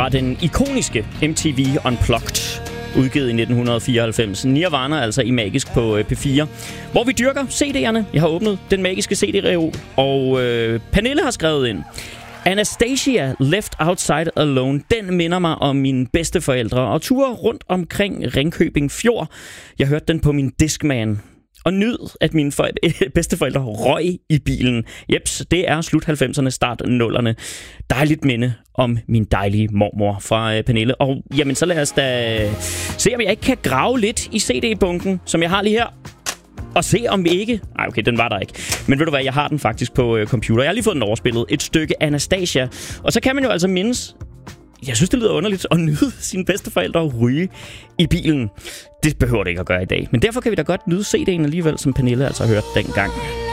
fra den ikoniske MTV Unplugged, udgivet i 1994. Nirvana, altså i Magisk på P4, hvor vi dyrker CD'erne. Jeg har åbnet den magiske CD-reol, og Pernille har skrevet ind: Anastasia, Left Outside Alone, den minder mig om mine bedsteforældre og ture rundt omkring Ringkøbing Fjord. Jeg hørte den på min Discman og nyd, at mine bedsteforældre røg i bilen. Jeps, det er slut 90'erne, start 0'erne. Dejligt minde om min dejlige mormor fra Pernille. Og jamen, så lad os da se, om jeg ikke kan grave lidt i CD-bunken, som jeg har lige her. Og se om vi ikke... Ej, okay, den var der ikke. Men ved du hvad, jeg har den faktisk på computer. Jeg har lige fået den overspillet. Et stykke Anastasia. Og så kan man jo altså mindes... Jeg synes, det lyder underligt at nyde sine bedsteforældre og ryge i bilen. Det behøver det ikke at gøre i dag. Men derfor kan vi da godt nyde CD'en alligevel, som Pernille altså har hørt dengang.